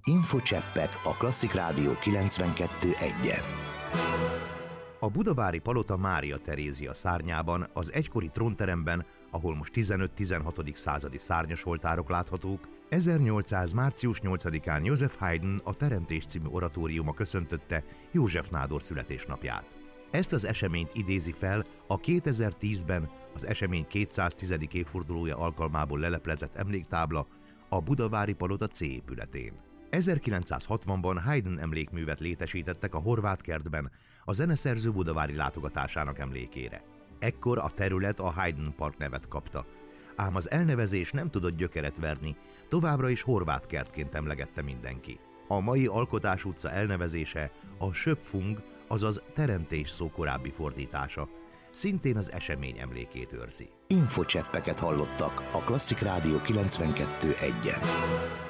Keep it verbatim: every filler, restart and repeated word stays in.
Infocseppek a Klasszik Rádió kilencvenkettő egyen. A budavári palota Mária Terézia szárnyában, az egykori trónteremben, ahol most tizenöt-tizenhatodik századi szárnyasoltárok láthatók, ezernyolcszáz. március nyolcadikán Joseph Haydn a Teremtés című oratóriuma köszöntötte József nádor születésnapját. Ezt az eseményt idézi fel a kétezer-tízben az esemény kétszáztizedik évfordulója alkalmából leleplezett emléktábla a budavári palota C épületén. ezerkilencszázhatvanban Haydn emlékművet létesítettek a Horvátkertben a zeneszerző budavári látogatásának emlékére. Ekkor a terület a Haydn Park nevet kapta, ám az elnevezés nem tudott gyökeret verni, továbbra is Horvátkertként emlegette mindenki. A mai Alkotás utca elnevezése a Schöpfung, azaz teremtés szó korábbi fordítása, szintén az esemény emlékét őrzi. Infocseppeket hallottak a Klasszik Rádió kilencvenkettő egyen.